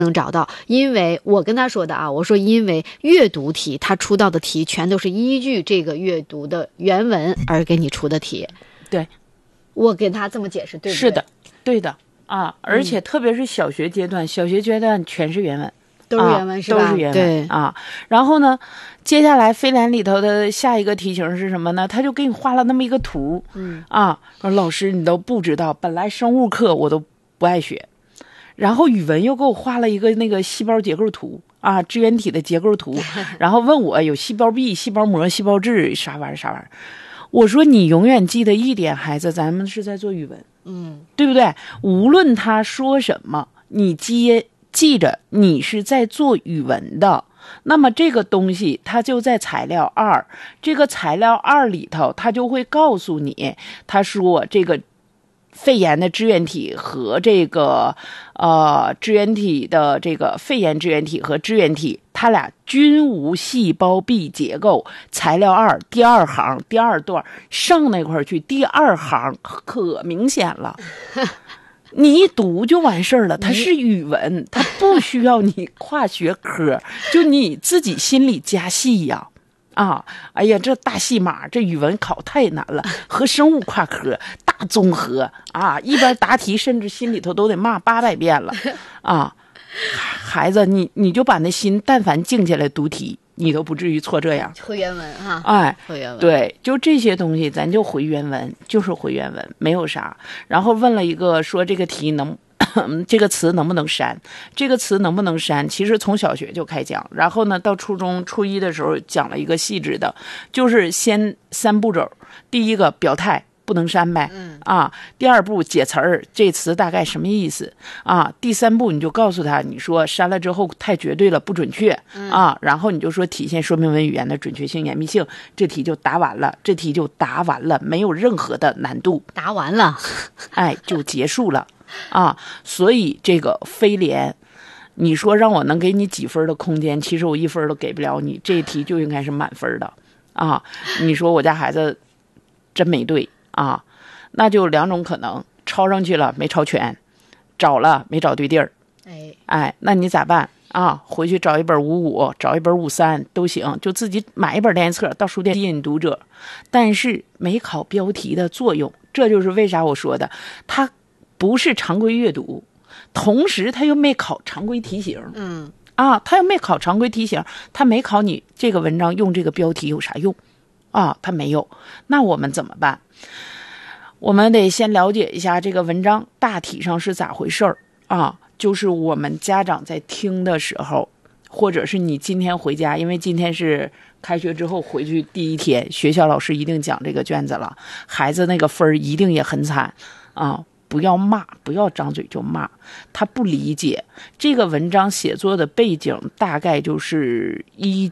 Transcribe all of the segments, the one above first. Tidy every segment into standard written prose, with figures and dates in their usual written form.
能找到，因为我跟他说的啊，我说因为阅读题他出到的题全都是依据这个阅读的原文而给你出的题。 对， 我跟他这么解释，对不对？ 是的，对的啊，而且特别是小学阶段，小学阶段全是原文。 都是原文是吧？ 都是原文， 对啊。然后呢，接下来飞联里头的下一个题型是什么呢？他就给你画了那么一个图，说老师你都不知道，本来生物课我都不爱学，然后语文又给我画了一个那个细胞结构图啊，支原体的结构图，然后问我有细胞壁、细胞膜、细胞质啥玩意儿。我说你永远记得一点，孩子，咱们是在做语文，对不对？无论他说什么，你记着你是在做语文的，那么这个东西它就在材料2，这个材料2里头它就会告诉你，他说这个肺炎的支原体和这个支原体的这个肺炎支原体和支原体它俩均无细胞壁结构，材料2第2行第2段上那块去，第2行可明显了。你一读就完事儿了，它是语文，它不需要你跨学科，就你自己心里加戏呀。哎呀，这大戏码，这语文考太难了，和生物跨科大综合啊，一边答题甚至心里头都得骂800遍了啊。孩子，你就把那心但凡静下来读题，你都不至于错这样。 回原文哈，回原文。 对，就这些东西咱就回原文，就是回原文，没有啥。然后问了一个说这个题这个词能不能删，这个词能不能删，其实从小学就开讲，然后呢到初中初一的时候讲了一个细致的，就是先3步骤，第一个表态不能删呗，第2步解词儿，这词大概什么意思啊？第3步你就告诉他，你说删了之后太绝对了，不准确然后你就说体现说明文语言的准确性、严密性，这题就答完了，没有任何的难度， 答完了， 就结束了所以这个飞联，你说让我能给你几分的空间，其实我1分都给不了你，这一题就应该是满分的你说我家孩子真没对那就2种可能，抄上去了没抄全，找了没找对地儿，那你咋办回去找一本55，找一本53都行，就自己买一本练习册到书店吸引读者，但是没考标题的作用，这就是为啥我说的，它不是常规阅读，同时他又没考常规题型，他又没考常规题型，他没考你这个文章用这个标题有啥用他没有。那我们怎么办？我们得先了解一下这个文章大体上是咋回事儿就是我们家长在听的时候，或者是你今天回家，因为今天是开学之后回去第1天，学校老师一定讲这个卷子了，孩子那个分一定也很惨不要骂，不要张嘴就骂，他不理解这个文章写作的背景，大概就是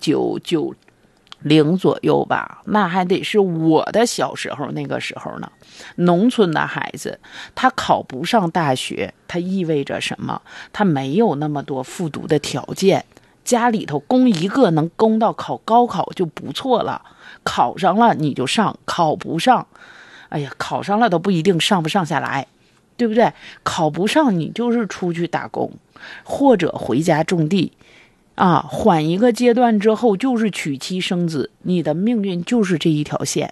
1990左右吧，那还得是我的小时候那个时候呢。农村的孩子他考不上大学，他意味着什么？他没有那么多复读的条件，家里头供一个能供到考高考就不错了，考上了你就上，考不上考上了都不一定上不上下来，对不对？考不上你就是出去打工或者回家种地缓一个阶段之后就是娶妻生子，你的命运就是这一条线，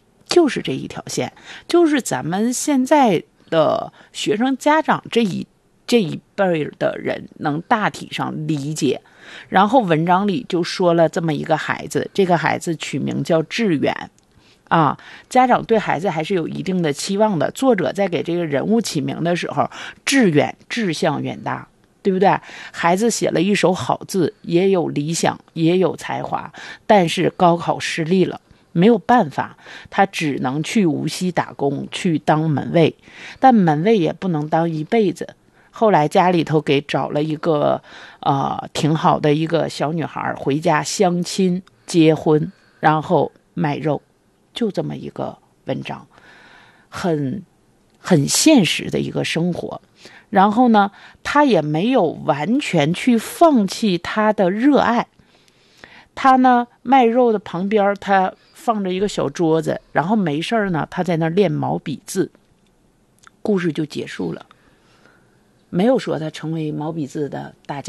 就是咱们现在的学生家长这一辈的人能大体上理解。然后文章里就说了这么一个孩子，这个孩子取名叫志远家长对孩子还是有一定的期望的，作者在给这个人物起名的时候，志远志向远大，对不对？孩子写了一手好字，也有理想，也有才华，但是高考失利了，没有办法，他只能去无锡打工，去当门卫，但门卫也不能当一辈子。后来家里头给找了一个挺好的一个小女孩回家相亲结婚，然后卖肉，就这么一个文章，很现实的一个生活。然后呢，他也没有完全去放弃他的热爱。他呢，卖肉的旁边他放着一个小桌子，然后没事呢，他在那儿练毛笔字。故事就结束了。 没有说他成为毛笔字的大家。